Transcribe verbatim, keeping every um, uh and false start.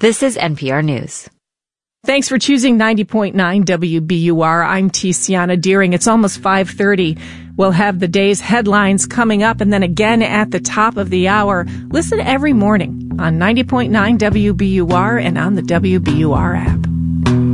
This is N P R News. Thanks for choosing ninety point nine W B U R. I'm Tiziana Deering. It's almost five thirty. We'll have the day's headlines coming up and then again at the top of the hour. Listen every morning on ninety point nine W B U R and on the W B U R app.